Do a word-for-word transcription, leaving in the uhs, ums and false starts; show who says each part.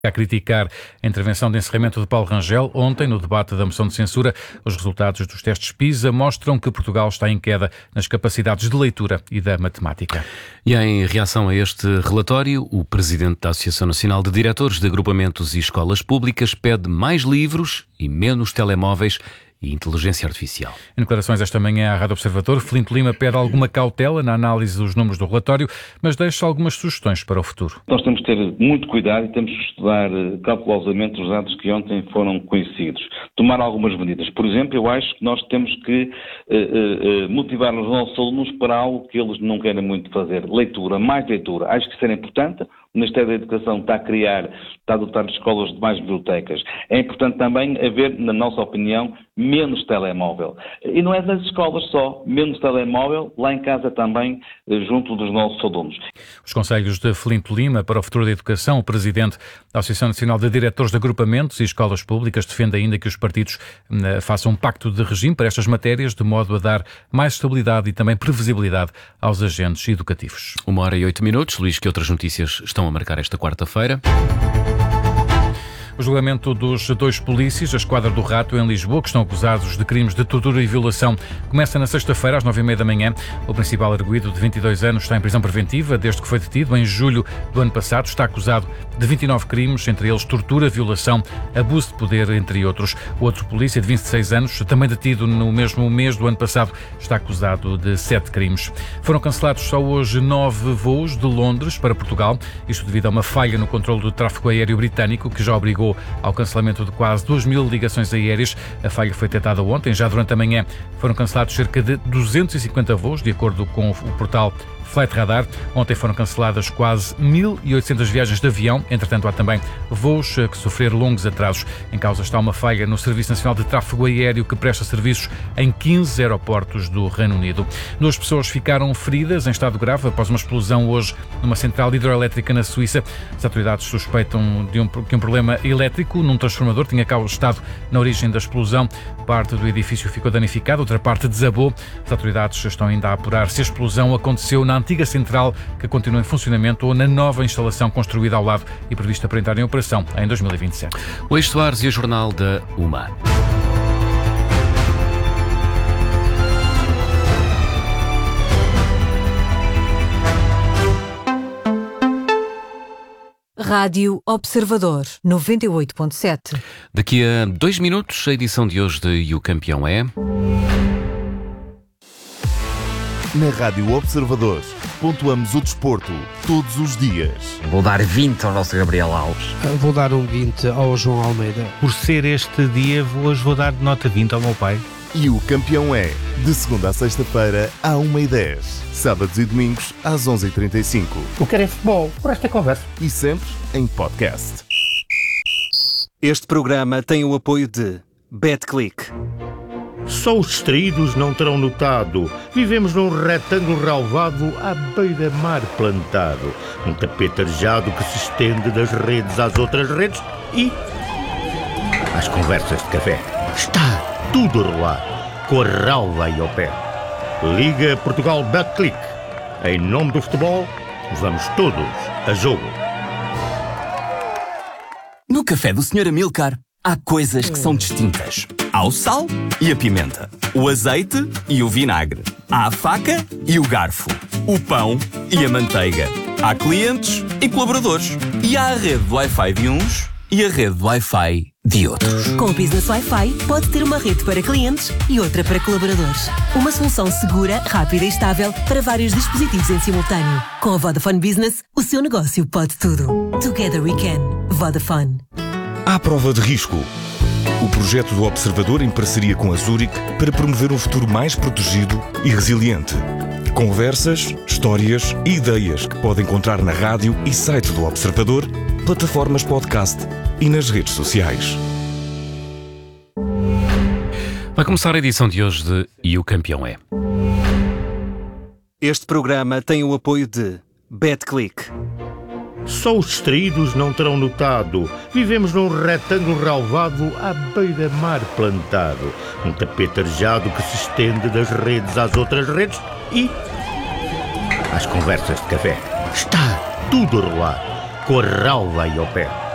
Speaker 1: A criticar a intervenção de encerramento de Paulo Rangel ontem no debate da moção de censura. Os resultados dos testes PISA mostram que Portugal está em queda nas capacidades de leitura e da matemática.
Speaker 2: E em reação a este relatório, o presidente da Associação Nacional de Diretores de Agrupamentos e Escolas Públicas pede mais livros e menos telemóveis e inteligência artificial.
Speaker 1: Em declarações esta manhã à Rádio Observador, Filinto Lima pede alguma cautela na análise dos números do relatório, mas deixa algumas sugestões para o futuro.
Speaker 3: Nós temos que ter muito cuidado e temos que estudar cautelosamente os dados que ontem foram conhecidos. Tomar algumas medidas. Por exemplo, eu acho que nós temos que uh, uh, motivar os nossos alunos para algo que eles não querem muito fazer. Leitura, mais leitura. Acho que isso era importante. O Ministério da Educação está a criar, está a dotar de escolas de mais bibliotecas. É importante também haver, na nossa opinião, menos telemóvel. E não é nas escolas só, menos telemóvel, lá em casa também, junto dos nossos alunos.
Speaker 1: Os conselhos de Filinto Lima para o futuro da educação, o presidente da Associação Nacional de Diretores de Agrupamentos e Escolas Públicas defende ainda que os partidos façam um pacto de regime para estas matérias, de modo a dar mais estabilidade e também previsibilidade aos agentes educativos.
Speaker 2: Uma hora e oito minutos. Luís, que outras notícias estão a marcar esta quarta-feira?
Speaker 1: O julgamento dos dois polícias da Esquadra do Rato em Lisboa, que estão acusados de crimes de tortura e violação, começa na sexta-feira às nove e meia da manhã. O principal arguido, de vinte e dois anos, está em prisão preventiva desde que foi detido em julho do ano passado. Está acusado de vinte e nove crimes, entre eles tortura, violação, abuso de poder, entre outros. O outro polícia, de vinte e seis anos, também detido no mesmo mês do ano passado, está acusado de sete crimes. Foram cancelados só hoje nove voos de Londres para Portugal, isto devido a uma falha no controle do tráfego aéreo britânico, que já obrigou ao cancelamento de quase duas mil ligações aéreas. A falha foi detectada ontem. Já durante a manhã foram cancelados cerca de duzentos e cinquenta voos, de acordo com o portal Flight Radar. Ontem foram canceladas quase mil e oitocentas viagens de avião. Entretanto, há também voos que sofreram longos atrasos. Em causa está uma falha no Serviço Nacional de Tráfego Aéreo, que presta serviços em quinze aeroportos do Reino Unido. Duas pessoas ficaram feridas em estado grave após uma explosão hoje numa central hidroelétrica na Suíça. As autoridades suspeitam de um, que um problema elétrico num transformador tinha estado na origem da explosão. Parte do edifício ficou danificada, outra parte desabou. As autoridades estão ainda a apurar se a explosão aconteceu na antiga central, que continua em funcionamento, ou na nova instalação construída ao lado e prevista para entrar em operação em dois mil e vinte e sete.
Speaker 2: Luís Soares e o Jornal da UMA.
Speaker 4: Rádio Observador, noventa e oito ponto sete.
Speaker 2: Daqui a dois minutos, a edição de hoje de E o Campeão é...
Speaker 5: Na Rádio Observador, pontuamos o desporto todos os dias.
Speaker 6: Vou dar vinte ao nosso Gabriel Alves.
Speaker 7: Vou dar um vinte ao João Almeida.
Speaker 8: Por ser este dia, hoje vou dar nota vinte ao meu pai.
Speaker 5: E o Campeão é, de segunda a sexta-feira, à uma e dez. Sábados e domingos, às onze e trinta e cinco.
Speaker 9: O que é futebol, por esta conversa.
Speaker 5: E sempre em podcast.
Speaker 10: Este programa tem o apoio de BetClick.
Speaker 9: Só os distraídos não terão notado. Vivemos num retângulo relvado à beira-mar plantado. Um tapete arejado que se estende das redes às outras redes e... às conversas de café. Está tudo a rolar, com a relva aí ao pé. Liga Portugal BetClick. Em nome do futebol, vamos todos a jogo.
Speaker 11: No café do senhor Amilcar, há coisas que são distintas. Há o sal e a pimenta, o azeite e o vinagre, há a faca e o garfo, o pão e a manteiga. Há clientes e colaboradores. E há a rede de Wi-Fi de uns e a rede de Wi-Fi de outros.
Speaker 12: Com o Business Wi-Fi, pode ter uma rede para clientes e outra para colaboradores. Uma solução segura, rápida e estável para vários dispositivos em simultâneo. Com a Vodafone Business, o seu negócio pode tudo. Together we can. Vodafone.
Speaker 13: À prova de risco. O projeto do Observador em parceria com a Zurich para promover um futuro mais protegido e resiliente. Conversas, histórias e ideias que pode encontrar na rádio e site do Observador, plataformas podcast e nas redes sociais.
Speaker 2: Vai começar a edição de hoje de E o Campeão é.
Speaker 10: Este programa tem o apoio de BetClick.
Speaker 9: Só os distraídos não terão notado. Vivemos num retângulo relvado à beira-mar plantado. Um tapete arejado que se estende das redes às outras redes e... às conversas de café. Está tudo a rolar, com a relva aí ao pé.